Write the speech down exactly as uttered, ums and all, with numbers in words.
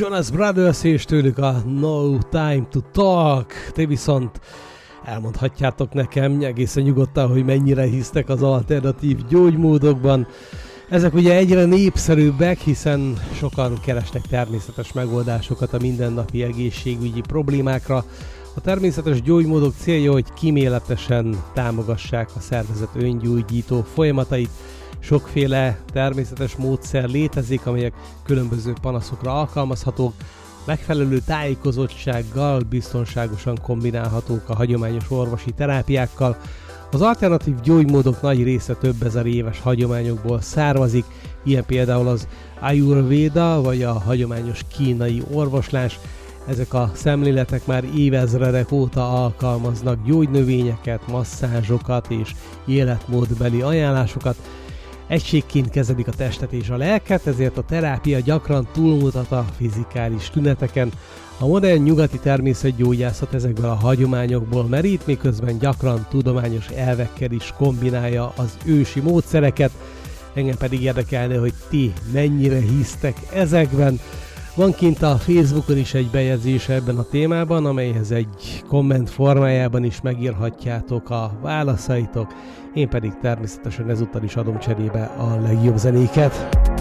Jonas Brothers és tőlük a No Time to Talk. Te viszont elmondhatjátok nekem egészen nyugodtan, hogy mennyire hisztek az alternatív gyógymódokban. Ezek ugye egyre népszerűbbek, hiszen sokan keresnek természetes megoldásokat a mindennapi egészségügyi problémákra. A természetes gyógymódok célja, hogy kíméletesen támogassák a szervezet öngyógyító folyamatait. Sokféle természetes módszer létezik, amelyek különböző panaszokra alkalmazhatók, megfelelő tájékozottsággal biztonságosan kombinálhatók a hagyományos orvosi terápiákkal. Az alternatív gyógymódok nagy része több ezer éves hagyományokból származik, ilyen például az Ayurveda vagy a hagyományos kínai orvoslás. Ezek a szemléletek már évezredek óta alkalmaznak gyógynövényeket, masszázsokat és életmódbeli ajánlásokat. Egységként kezelik a testet és a lelket, ezért a terápia gyakran túlmutat a fizikális tüneteken. A modern nyugati természetgyógyászat ezekből a hagyományokból merít, miközben gyakran tudományos elvekkel is kombinálja az ősi módszereket. Engem pedig érdekelne, hogy ti mennyire hisztek ezekben. Van kint a Facebookon is egy bejegyzés ebben a témában, amelyhez egy komment formájában is megírhatjátok a válaszaitok. Én pedig természetesen ezúttal is adom cserébe a legjobb zenéket.